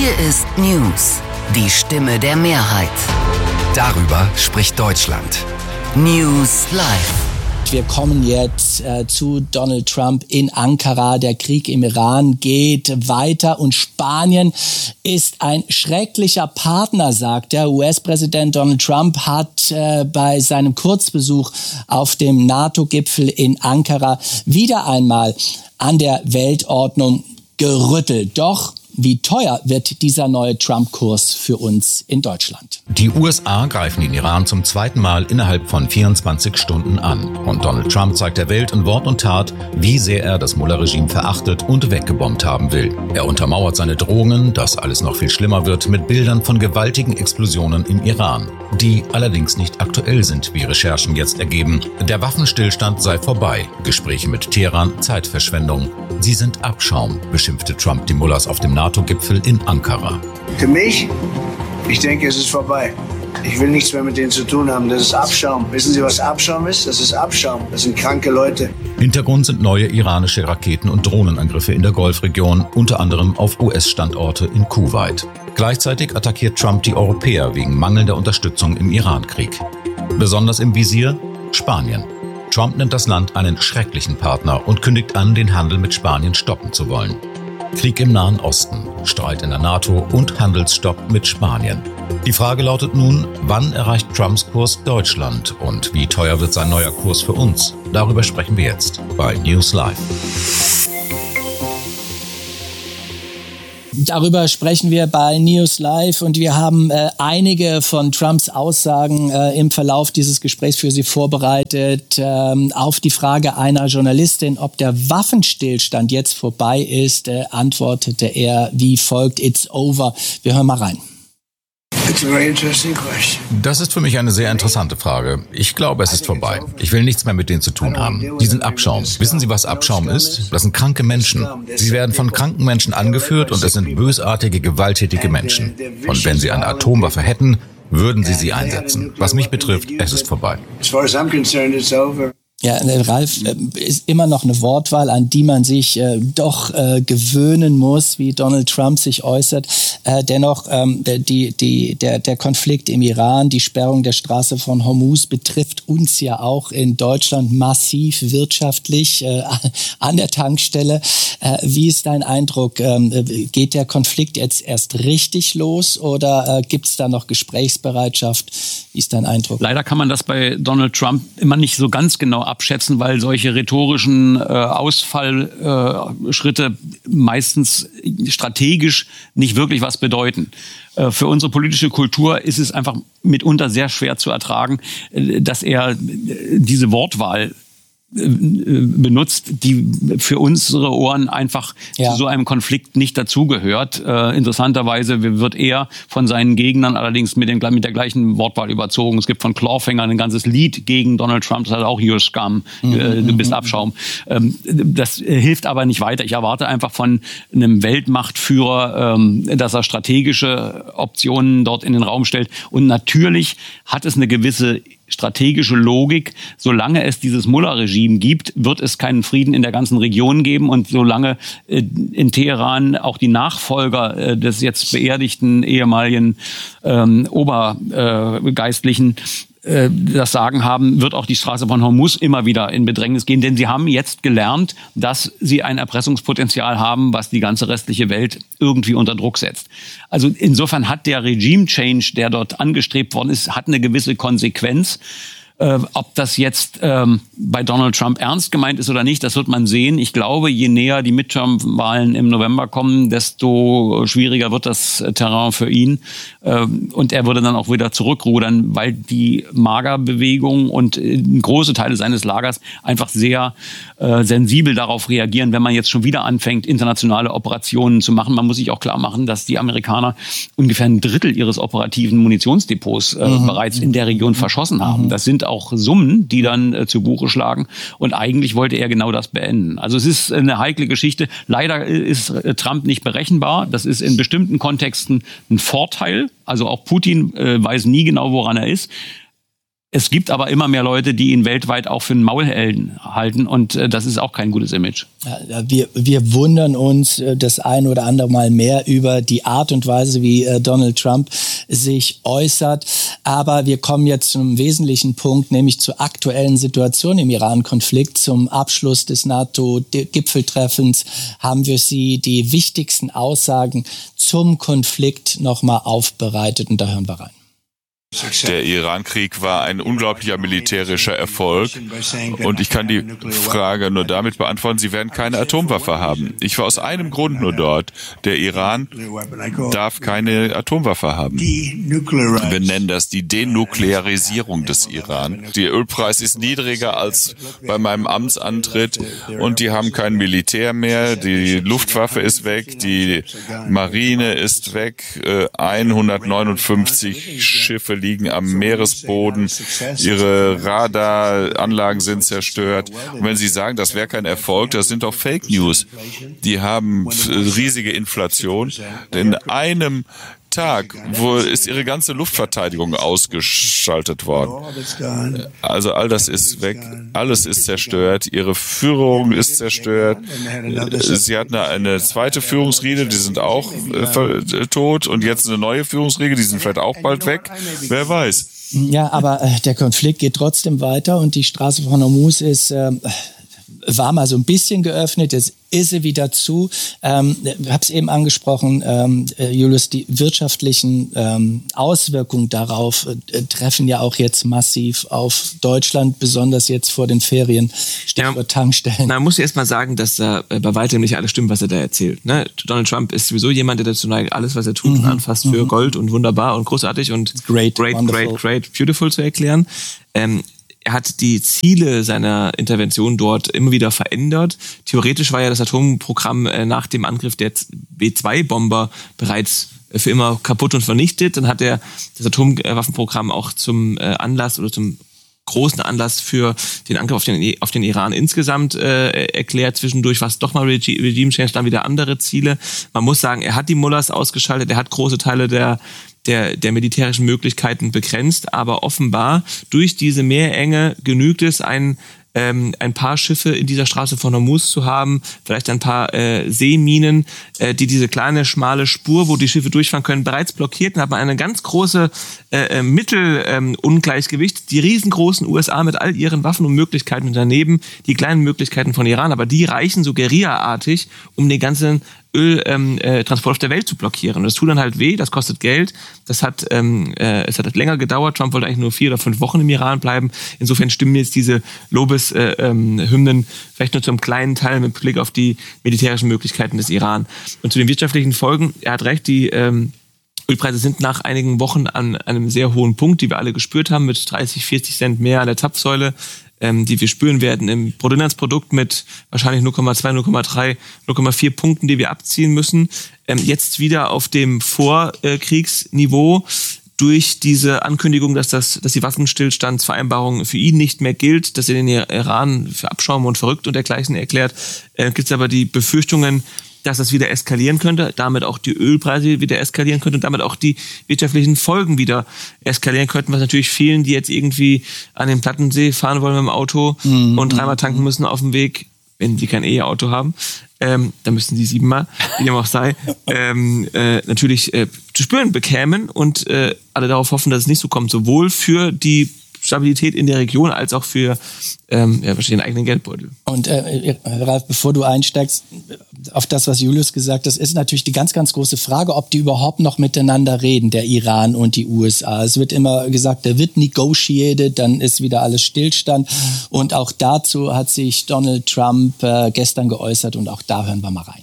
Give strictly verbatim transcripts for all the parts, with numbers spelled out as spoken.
Hier ist News, die Stimme der Mehrheit. Darüber spricht Deutschland. News Live. Wir kommen jetzt äh, zu Donald Trump in Ankara. Der Krieg im Iran geht weiter und Spanien ist ein schrecklicher Partner, sagt der U S-Präsident Donald Trump, hat äh, bei seinem Kurzbesuch auf dem NATO-Gipfel in Ankara wieder einmal an der Weltordnung gerüttelt. Doch wie teuer wird dieser neue Trump-Kurs für uns in Deutschland? Die U S A greifen den Iran zum zweiten Mal innerhalb von vierundzwanzig Stunden an. Und Donald Trump zeigt der Welt in Wort und Tat, wie sehr er das Mullah-Regime verachtet und weggebombt haben will. Er untermauert seine Drohungen, dass alles noch viel schlimmer wird, mit Bildern von gewaltigen Explosionen im Iran, die allerdings nicht aktuell sind, wie Recherchen jetzt ergeben. Der Waffenstillstand sei vorbei. Gespräche mit Teheran, Zeitverschwendung. Sie sind Abschaum, beschimpfte Trump die Mullahs auf dem NATO-Gipfel in Ankara. Für mich, ich denke, es ist vorbei. Ich will nichts mehr mit denen zu tun haben. Das ist Abschaum. Wissen Sie, was Abschaum ist? Das ist Abschaum. Das sind kranke Leute. Hintergrund sind neue iranische Raketen- und Drohnenangriffe in der Golfregion, unter anderem auf U S-Standorte in Kuwait. Gleichzeitig attackiert Trump die Europäer wegen mangelnder Unterstützung im Iran-Krieg. Besonders im Visier Spanien. Trump nennt das Land einen schrecklichen Partner und kündigt an, den Handel mit Spanien stoppen zu wollen. Krieg im Nahen Osten, Streit in der NATO und Handelsstopp mit Spanien. Die Frage lautet nun, wann erreicht Trumps Kurs Deutschland und wie teuer wird sein neuer Kurs für uns? Darüber sprechen wir jetzt bei News Live. Darüber sprechen wir bei News Live und wir haben äh, einige von Trumps Aussagen äh, im Verlauf dieses Gesprächs für Sie vorbereitet. Ähm, auf die Frage einer Journalistin, ob der Waffenstillstand jetzt vorbei ist, äh, antwortete er wie folgt: It's over. Wir hören mal rein. Das ist für mich eine sehr interessante Frage. Ich glaube, es ist vorbei. Ich will nichts mehr mit denen zu tun haben. Die sind Abschaum. Wissen Sie, was Abschaum ist? Das sind kranke Menschen. Sie werden von kranken Menschen angeführt und es sind bösartige, gewalttätige Menschen. Und wenn sie eine Atomwaffe hätten, würden sie sie einsetzen. Was mich betrifft, es ist vorbei. Ja, Ralf, äh, ist immer noch eine Wortwahl, an die man sich äh, doch äh, gewöhnen muss, wie Donald Trump sich äußert. Äh, dennoch, ähm, die, die, der, der Konflikt im Iran, die Sperrung der Straße von Hormuz betrifft uns ja auch in Deutschland massiv wirtschaftlich äh, an der Tankstelle. Äh, wie ist dein Eindruck? Ähm, geht der Konflikt jetzt erst richtig los oder äh, gibt es da noch Gesprächsbereitschaft? Wie ist dein Eindruck? Leider kann man das bei Donald Trump immer nicht so ganz genau abschätzen, weil solche rhetorischen äh, Ausfallschritte äh, meistens strategisch nicht wirklich was bedeuten. Äh, für unsere politische Kultur ist es einfach mitunter sehr schwer zu ertragen, äh, dass er äh, diese Wortwahl benutzt, die für unsere Ohren einfach ja. zu so einem Konflikt nicht dazugehört. Äh, interessanterweise wird er von seinen Gegnern allerdings mit, dem, mit der gleichen Wortwahl überzogen. Es gibt von Clawfinger ein ganzes Lied gegen Donald Trump, das heißt auch You're Scum, mhm. äh, du bist Abschaum. Ähm, das hilft aber nicht weiter. Ich erwarte einfach von einem Weltmachtführer, ähm, dass er strategische Optionen dort in den Raum stellt. Und natürlich hat es eine gewisse strategische Logik. Solange es dieses Mullah-Regime gibt, wird es keinen Frieden in der ganzen Region geben. Und solange äh, in Teheran auch die Nachfolger äh, des jetzt beerdigten ehemaligen ähm, Obergeistlichen äh, das Sagen haben, wird auch die Straße von Hormuz immer wieder in Bedrängnis gehen. Denn sie haben jetzt gelernt, dass sie ein Erpressungspotenzial haben, was die ganze restliche Welt irgendwie unter Druck setzt. Also insofern hat der Regime-Change, der dort angestrebt worden ist, hat eine gewisse Konsequenz. Äh, ob das jetzt ähm, bei Donald Trump ernst gemeint ist oder nicht, das wird man sehen. Ich glaube, je näher die Midterm-Wahlen im November kommen, desto schwieriger wird das Terrain für ihn. Ähm, und er würde dann auch wieder zurückrudern, weil die Maga-Bewegung und äh, große Teile seines Lagers einfach sehr äh, sensibel darauf reagieren, wenn man jetzt schon wieder anfängt, internationale Operationen zu machen. Man muss sich auch klar machen, dass die Amerikaner ungefähr ein Drittel ihres operativen Munitionsdepots äh, mhm. bereits in der Region verschossen haben. Mhm. Das sind auch Summen, die dann äh, zu Buche schlagen. Und eigentlich wollte er genau das beenden. Also es ist eine heikle Geschichte. Leider ist äh, Trump nicht berechenbar. Das ist in bestimmten Kontexten ein Vorteil. Also auch Putin äh, weiß nie genau, woran er ist. Es gibt aber immer mehr Leute, die ihn weltweit auch für einen Maulhelden halten und äh, das ist auch kein gutes Image. Ja, wir, wir wundern uns äh, das ein oder andere Mal mehr über die Art und Weise, wie äh, Donald Trump sich äußert. Aber wir kommen jetzt zum wesentlichen Punkt, nämlich zur aktuellen Situation im Iran-Konflikt. Zum Abschluss des NATO-Gipfeltreffens haben wir Sie die wichtigsten Aussagen zum Konflikt nochmal aufbereitet und da hören wir rein. Der Iran-Krieg war ein unglaublicher militärischer Erfolg und ich kann die Frage nur damit beantworten, sie werden keine Atomwaffe haben. Ich war aus einem Grund nur dort. Der Iran darf keine Atomwaffe haben. Wir nennen das die Denuklearisierung des Iran. Der Ölpreis ist niedriger als bei meinem Amtsantritt und die haben kein Militär mehr. Die Luftwaffe ist weg, die Marine ist weg, hundertneunundfünfzig Schiffe liegen am Meeresboden, ihre Radaranlagen sind zerstört. Und wenn Sie sagen, das wäre kein Erfolg, das sind doch Fake News. Die haben riesige Inflation. In einem Tag, wo ist ihre ganze Luftverteidigung ausgeschaltet worden. Also all das ist weg, alles ist zerstört, ihre Führung ist zerstört. Sie hatten eine zweite Führungsriege, die sind auch äh, tot und jetzt eine neue Führungsriege, die sind vielleicht auch bald weg. Wer weiß. Ja, aber äh, der Konflikt geht trotzdem weiter und die Straße von Hormuz ist äh, war mal so ein bisschen geöffnet, jetzt ist sie wieder zu. Ähm, ich habe es eben angesprochen, ähm, Julius, die wirtschaftlichen ähm, Auswirkungen darauf äh, treffen ja auch jetzt massiv auf Deutschland, besonders jetzt vor den Ferien, Stichwort ja, Tankstellen. Man muss erst mal sagen, dass da äh, bei weitem nicht alles stimmt, was er da erzählt. Ne? Donald Trump ist sowieso jemand, der dazu neigt, alles, was er tut, mhm. anfasst für mhm. Gold und wunderbar und großartig und great, great, wonderful. great, great, beautiful zu erklären. Ähm, Er hat die Ziele seiner Intervention dort immer wieder verändert. Theoretisch war ja das Atomprogramm nach dem Angriff der B zwei Bomber bereits für immer kaputt und vernichtet. Dann hat er das Atomwaffenprogramm auch zum Anlass oder zum großen Anlass für den Angriff auf den, auf den Iran insgesamt äh, erklärt. Zwischendurch war es doch mal Regi- Regime Change, dann wieder andere Ziele. Man muss sagen, er hat die Mullahs ausgeschaltet, er hat große Teile der Der, der militärischen Möglichkeiten begrenzt, aber offenbar durch diese Meerenge genügt es, ein, ähm, ein paar Schiffe in dieser Straße von Hormuz zu haben, vielleicht ein paar äh, Seeminen, äh, die diese kleine, schmale Spur, wo die Schiffe durchfahren können, bereits blockiert. Dann hat man eine ganz große äh, Mittelungleichgewicht, ähm, die riesengroßen U S A mit all ihren Waffen und Möglichkeiten und daneben die kleinen Möglichkeiten von Iran, aber die reichen so guerillaartig, um den ganzen Öltransport ähm, äh, auf der Welt zu blockieren. Und das tut dann halt weh, das kostet Geld, das hat, ähm, äh, es hat länger gedauert, Trump wollte eigentlich nur vier oder fünf Wochen im Iran bleiben. Insofern stimmen jetzt diese Lobeshymnen äh, ähm, vielleicht nur zum kleinen Teil mit Blick auf die militärischen Möglichkeiten des Iran. Und zu den wirtschaftlichen Folgen, er hat recht, die ähm, Ölpreise sind nach einigen Wochen an einem sehr hohen Punkt, die wir alle gespürt haben, mit dreißig, vierzig Cent mehr an der Zapfsäule, ähm, die wir spüren werden im Bruttoinlandsprodukt mit wahrscheinlich null Komma zwei, null Komma drei, null Komma vier Punkten, die wir abziehen müssen. Ähm, jetzt wieder auf dem Vorkriegsniveau durch diese Ankündigung, dass das, dass die Waffenstillstandsvereinbarung für ihn nicht mehr gilt, dass er den Iran für Abschaum und verrückt und dergleichen erklärt, äh, gibt es aber die Befürchtungen, dass das wieder eskalieren könnte, damit auch die Ölpreise wieder eskalieren könnten und damit auch die wirtschaftlichen Folgen wieder eskalieren könnten, was natürlich vielen, die jetzt irgendwie an den Plattensee fahren wollen mit dem Auto mhm. und dreimal tanken müssen auf dem Weg, wenn sie kein E-Auto haben, ähm, dann müssten sie siebenmal, wie dem auch sei, ähm, äh, natürlich äh, zu spüren bekämen und äh, alle darauf hoffen, dass es nicht so kommt, sowohl für die Stabilität in der Region als auch für ähm, ja, wahrscheinlich den eigenen Geldbeutel. Und äh, Ralf, bevor du einsteigst auf das, was Julius gesagt hat, ist natürlich die ganz, ganz große Frage, ob die überhaupt noch miteinander reden, der Iran und die U S A. Es wird immer gesagt, da wird negotiated, dann ist wieder alles Stillstand. Und auch dazu hat sich Donald Trump äh, gestern geäußert und auch da hören wir mal rein.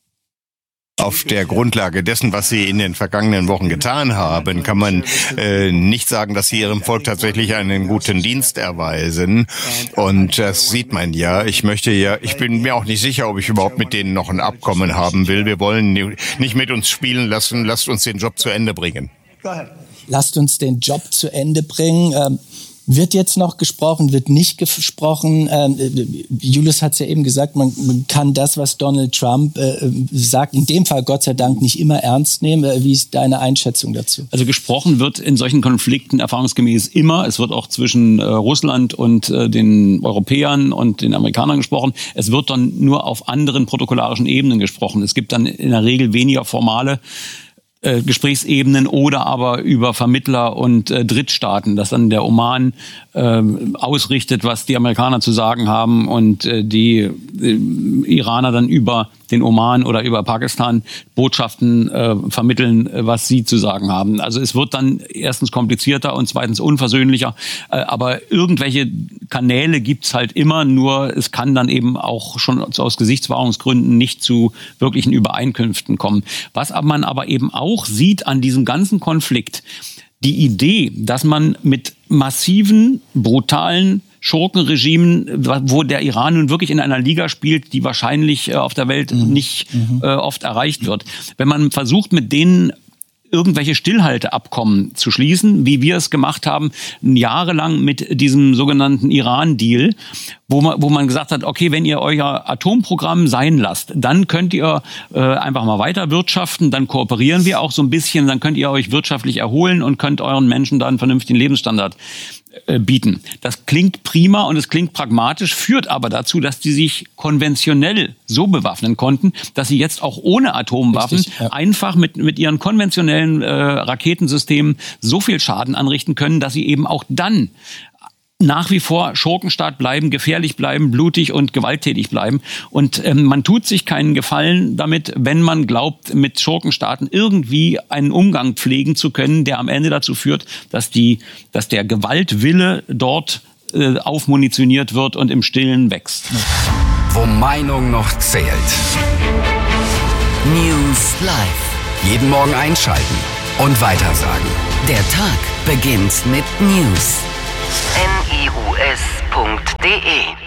Auf der Grundlage dessen, was Sie in den vergangenen Wochen getan haben, kann man äh, nicht sagen, dass Sie Ihrem Volk tatsächlich einen guten Dienst erweisen. Und das sieht man ja. Ich möchte ja, ich bin mir auch nicht sicher, ob ich überhaupt mit denen noch ein Abkommen haben will. Wir wollen nicht mit uns spielen lassen. Lasst uns den Job zu Ende bringen. Lasst uns den Job zu Ende bringen. Ähm Wird jetzt noch gesprochen, wird nicht gesprochen. Ähm, Julius hat es ja eben gesagt, man, man kann das, was Donald Trump äh, sagt, in dem Fall Gott sei Dank nicht immer ernst nehmen. Äh, wie ist deine Einschätzung dazu? Also gesprochen wird in solchen Konflikten erfahrungsgemäß immer. Es wird auch zwischen äh, Russland und äh, den Europäern und den Amerikanern gesprochen. Es wird dann nur auf anderen protokollarischen Ebenen gesprochen. Es gibt dann in der Regel weniger formale Äh, Gesprächsebenen oder aber über Vermittler und äh, Drittstaaten, dass dann der Oman äh, ausrichtet, was die Amerikaner zu sagen haben und äh, die äh, Iraner dann über den Oman oder über Pakistan Botschaften äh, vermitteln, äh, was sie zu sagen haben. Also es wird dann erstens komplizierter und zweitens unversöhnlicher, äh, aber irgendwelche Kanäle gibt's halt immer, nur es kann dann eben auch schon aus Gesichtswahrungsgründen nicht zu wirklichen Übereinkünften kommen. Was man aber eben auch sieht an diesem ganzen Konflikt, die Idee, dass man mit massiven, brutalen Schurkenregimen, wo der Iran nun wirklich in einer Liga spielt, die wahrscheinlich äh, auf der Welt mhm. nicht äh, oft erreicht wird. Wenn man versucht, mit denen irgendwelche Stillhalteabkommen zu schließen, wie wir es gemacht haben, jahrelang mit diesem sogenannten Iran-Deal, wo man, wo man gesagt hat, okay, wenn ihr euer Atomprogramm sein lasst, dann könnt ihr äh, einfach mal weiter wirtschaften, dann kooperieren wir auch so ein bisschen, dann könnt ihr euch wirtschaftlich erholen und könnt euren Menschen da einen vernünftigen Lebensstandard bieten. Das klingt prima und es klingt pragmatisch, führt aber dazu, dass die sich konventionell so bewaffnen konnten, dass sie jetzt auch ohne Atomwaffen Richtig, ja. einfach mit, mit ihren konventionellen äh, Raketensystemen so viel Schaden anrichten können, dass sie eben auch dann nach wie vor Schurkenstaat bleiben, gefährlich bleiben, blutig und gewalttätig bleiben. Und ähm, man tut sich keinen Gefallen damit, wenn man glaubt, mit Schurkenstaaten irgendwie einen Umgang pflegen zu können, der am Ende dazu führt, dass die, dass der Gewaltwille dort äh, aufmunitioniert wird und im Stillen wächst. Wo Meinung noch zählt. News Live. Jeden Morgen einschalten und weitersagen. Der Tag beginnt mit News. N I U S Punkt D E